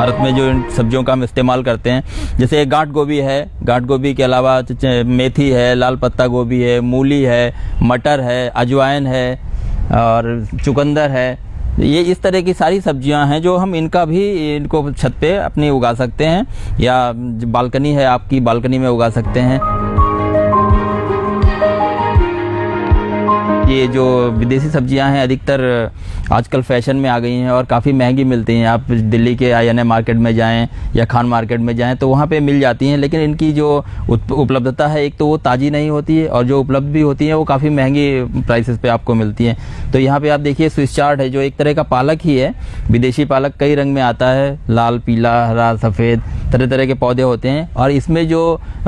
भारत में जो इन सब्जियों का हम इस्तेमाल करते हैं, जैसे गांठ गोभी है, गांठ गोभी के अलावा मेथी है, लाल पत्ता गोभी है, मूली है, मटर है, अजवाइन है और चुकंदर है। ये इस तरह की सारी सब्जियां हैं जो हम इनको छत पे अपनी उगा सकते हैं, या बालकनी है आपकी, बालकनी में उगा सकते हैं। ये जो विदेशी सब्जियां हैं अधिकतर आजकल फैशन में आ गई हैं और काफ़ी महंगी मिलती हैं। आप दिल्ली के INA मार्केट में जाएं या खान मार्केट में जाएं तो वहाँ पे मिल जाती हैं, लेकिन इनकी जो उपलब्धता है, एक तो वो ताज़ी नहीं होती है और जो उपलब्ध भी होती हैं वो काफ़ी महंगी प्राइसेस पे आपको मिलती हैं। तो यहाँ पे आप देखिए स्विस चार्ट है, जो एक तरह का पालक ही है। विदेशी पालक कई रंग में आता है, लाल, पीला, हरा, सफ़ेद, तरह तरह के पौधे होते हैं। और इसमें जो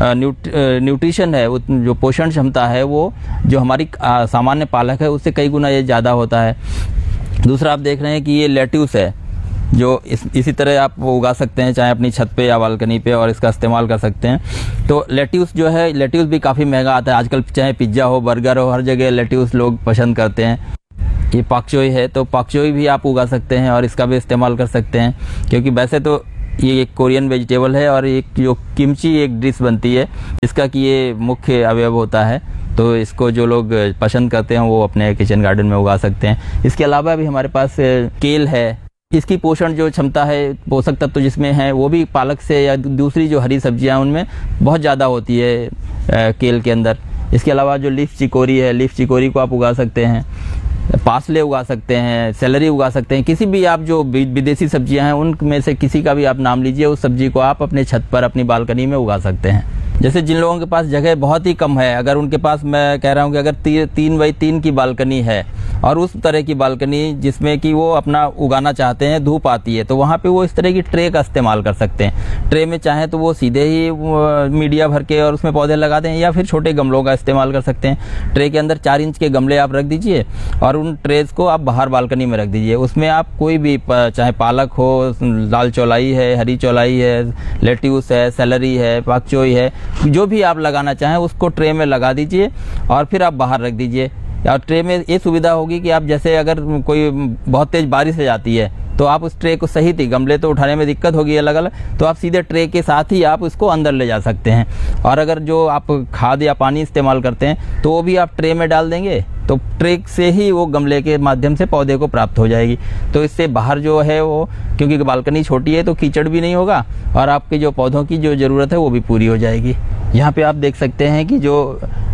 न्यूट्रिशन है, जो पोषण क्षमता है, वो जो हमारी सामान्य पालक है उससे कई गुना ये ज़्यादा होता है। दूसरा आप देख रहे हैं कि ये लेट्यूस है, जो इसी तरह आप वो उगा सकते हैं चाहे अपनी छत पे या बालकनी पे, और इसका इस्तेमाल कर सकते हैं। तो लेट्यूस जो है, लेट्यूस भी काफ़ी महंगा आता है आजकल, चाहे पिज्ज़ा हो, बर्गर हो, हर जगह लेट्यूस लोग पसंद करते हैं। ये पाक चोई है, तो पाक चोई भी आप उगा सकते हैं और इसका भी इस्तेमाल कर सकते हैं, क्योंकि वैसे तो ये एक कोरियन वेजिटेबल है और एक जो किमची एक डिश बनती है जिसका कि ये मुख्य अवयव होता है, तो इसको जो लोग पसंद करते हैं वो अपने किचन गार्डन में उगा सकते हैं। इसके अलावा भी हमारे पास केल है, इसकी पोषण जो क्षमता है, पोषक तत्व जिसमें है वो भी पालक से या दूसरी जो हरी सब्जियां उनमें बहुत ज़्यादा होती है केल के अंदर। इसके अलावा जो लीफ चिकोरी है, लीफ चिकोरी को आप उगा सकते हैं, पासले उगा सकते हैं, सेलरी उगा सकते हैं। किसी भी आप जो विदेशी सब्जियां हैं उनमें से किसी का भी आप नाम लीजिए, उस सब्जी को आप अपने छत पर अपनी बालकनी में उगा सकते हैं। जैसे जिन लोगों के पास जगह बहुत ही कम है, अगर उनके पास, मैं कह रहा हूँ कि अगर 3x3 की बालकनी है और उस तरह की बालकनी जिसमें कि वो अपना उगाना चाहते हैं, धूप आती है, तो वहाँ पे वो इस तरह की ट्रे का इस्तेमाल कर सकते हैं। ट्रे में चाहे तो वो सीधे ही मीडिया भर के और उसमें पौधे लगा दें, या फिर छोटे गमलों का इस्तेमाल कर सकते हैं। ट्रे के अंदर 4 इंच के गमले आप रख दीजिए और उन ट्रेज को आप बाहर बालकनी में रख दीजिए। उसमें आप कोई भी, चाहे पालक हो, लाल चौलाई है, हरी चौलाई है, लेट्यूस है, सेलरी है, पाक चोई है, जो भी आप लगाना चाहें उसको ट्रे में लगा दीजिए और फिर आप बाहर रख दीजिए। और ट्रे में ये सुविधा होगी कि आप जैसे अगर कोई बहुत तेज बारिश हो जाती है तो आप उस ट्रे को सही थी, गमले तो उठाने में दिक्कत होगी अलग अलग, तो आप सीधे ट्रे के साथ ही आप उसको अंदर ले जा सकते हैं। और अगर जो आप खाद या पानी इस्तेमाल करते हैं तो वो भी आप ट्रे में डाल देंगे, तो ट्रे से ही वो गमले के माध्यम से पौधे को प्राप्त हो जाएगी। तो इससे बाहर जो है वो, क्योंकि बालकनी छोटी है तो कीचड़ भी नहीं होगा और आपके जो पौधों की जो ज़रूरत है वो भी पूरी हो जाएगी। यहाँ पे आप देख सकते हैं कि जो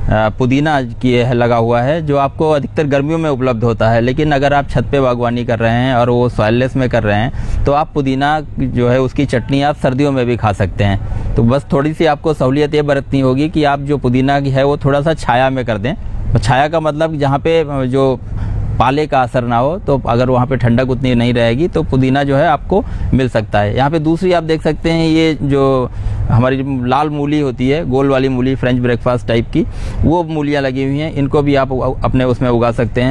पुदीना की लगा हुआ है, जो आपको अधिकतर गर्मियों में उपलब्ध होता है, लेकिन अगर आप छत पे बागवानी कर रहे हैं और वो सॉइललेस में कर रहे हैं तो आप पुदीना जो है उसकी चटनी आप सर्दियों में भी खा सकते हैं। तो बस थोड़ी सी आपको सहूलियत ये बरतनी होगी कि आप जो पुदीना की है वो थोड़ा सा छाया में कर दें। छाया का मतलब जहाँ पे जो पाले का असर ना हो, तो अगर वहाँ पे ठंडक उतनी नहीं रहेगी तो पुदीना जो है आपको मिल सकता है। यहाँ पे दूसरी आप देख सकते हैं, ये जो हमारी लाल मूली होती है, गोल वाली मूली, फ्रेंच ब्रेकफास्ट टाइप की, वो मूलियाँ लगी हुई हैं, इनको भी आप अपने उसमें उगा सकते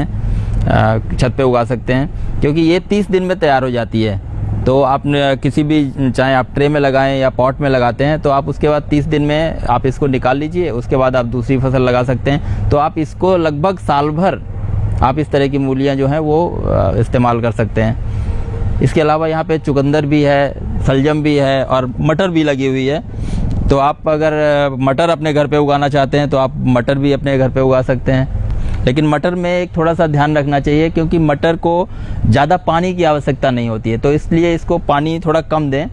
हैं, छत पे उगा सकते हैं, क्योंकि ये 30 दिन में तैयार हो जाती है। तो आप किसी भी, चाहे आप ट्रे में लगाएं या पॉट में लगाते हैं, तो आप उसके बाद 30 दिन में आप इसको निकाल लीजिए, उसके बाद आप दूसरी फसल लगा सकते हैं। तो आप इसको लगभग साल भर आप इस तरह की मूलियाँ जो हैं वो इस्तेमाल कर सकते हैं। इसके अलावा यहाँ पे चुकंदर भी है, सलजम भी है और मटर भी लगी हुई है। तो आप अगर मटर अपने घर पे उगाना चाहते हैं तो आप मटर भी अपने घर पे उगा सकते हैं, लेकिन मटर में एक थोड़ा सा ध्यान रखना चाहिए, क्योंकि मटर को ज़्यादा पानी की आवश्यकता नहीं होती है, तो इसलिए इसको पानी थोड़ा कम दें।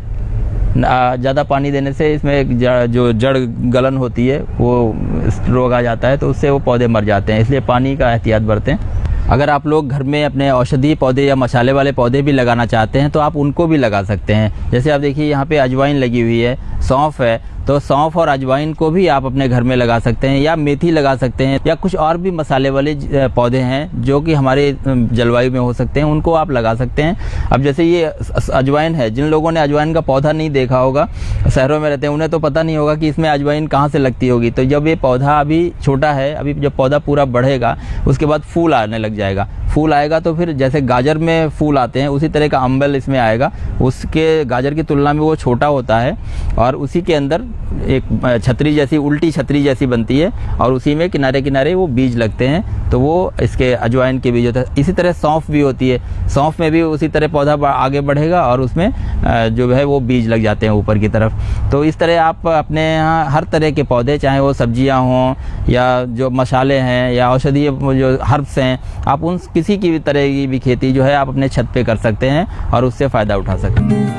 ज़्यादा पानी देने से इसमें जो जड़ गलन होती है वो रोग आ जाता है, तो उससे वो पौधे मर जाते हैं, इसलिए पानी का एहतियात बरतें। अगर आप लोग घर में अपने औषधीय पौधे या मसाले वाले पौधे भी लगाना चाहते हैं तो आप उनको भी लगा सकते हैं। जैसे आप देखिए यहाँ पे अजवाइन लगी हुई है, सौंफ है, तो सौंफ और अजवाइन को भी आप अपने घर में लगा सकते हैं, या मेथी लगा सकते हैं, या कुछ और भी मसाले वाले पौधे हैं जो कि हमारे जलवायु में हो सकते हैं, उनको आप लगा सकते हैं। अब जैसे ये अजवाइन है, जिन लोगों ने अजवाइन का पौधा नहीं देखा होगा, शहरों में रहते हैं, उन्हें तो पता नहीं होगा कि इसमें अजवाइन कहाँ से लगती होगी। तो जब ये पौधा अभी छोटा है, अभी जब पौधा पूरा बढ़ेगा उसके बाद फूल आने लग जाएगा। फूल आएगा तो फिर जैसे गाजर में फूल आते हैं उसी तरह का अम्बल इसमें आएगा। उसके गाजर की तुलना में वो छोटा होता है और उसी के अंदर एक छतरी जैसी, उल्टी छतरी जैसी बनती है और उसी में किनारे किनारे वो बीज लगते हैं, तो वो इसके अजवाइन के बीज होते हैं। इसी तरह सौंफ भी होती है, सौंफ में भी उसी तरह पौधा आगे बढ़ेगा और उसमें जो है वो बीज लग जाते हैं ऊपर की तरफ। तो इस तरह आप अपने यहाँ हर तरह के पौधे, चाहे वो सब्जियां हों या जो मसाले हैं या औषधीय जो हर्ब्स हैं, आप उन किसी की भी तरह की भी खेती जो है आप अपने छत पे कर सकते हैं और उससे फ़ायदा उठा सकते हैं।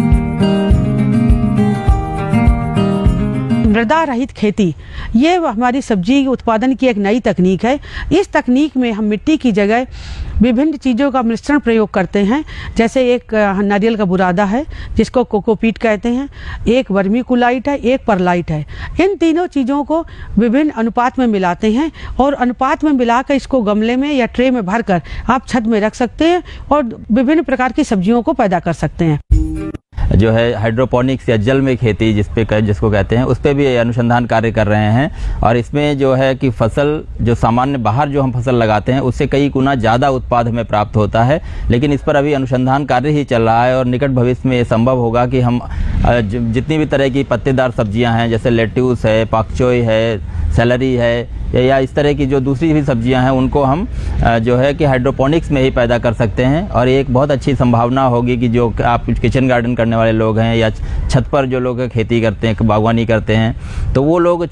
मृदा रहित खेती, ये हमारी सब्जी उत्पादन की एक नई तकनीक है। इस तकनीक में हम मिट्टी की जगह विभिन्न चीज़ों का मिश्रण प्रयोग करते हैं। जैसे एक नारियल का बुरादा है जिसको कोकोपीट कहते हैं, एक वर्मीकुलाइट है, एक परलाइट है। इन तीनों चीज़ों को विभिन्न अनुपात में मिलाते हैं और अनुपात में मिलाकर इसको गमले में या ट्रे में भरकर आप छत में रख सकते हैं और विभिन्न प्रकार की सब्जियों को पैदा कर सकते हैं। जो है हाइड्रोपोनिक्स या जल में खेती जिसको कहते हैं, उस पर भी अनुसंधान कार्य कर रहे हैं और इसमें जो है कि फसल जो सामान्य बाहर जो हम फसल लगाते हैं उससे कई गुना ज़्यादा उत्पाद हमें प्राप्त होता है, लेकिन इस पर अभी अनुसंधान कार्य ही चल रहा है और निकट भविष्य में ये संभव होगा कि हम जितनी भी तरह की पत्तेदार सब्जियां हैं जैसे लेट्यूस है, पाकचोई है, सेलरी है या इस तरह की जो दूसरी भी सब्जियां हैं उनको हम जो है कि हाइड्रोपोनिक्स में ही पैदा कर सकते हैं। और एक बहुत अच्छी संभावना होगी कि जो आप किचन गार्डन करने वाले लोग हैं या छत पर जो लोग खेती करते हैं, बागवानी करते हैं, तो वो लोग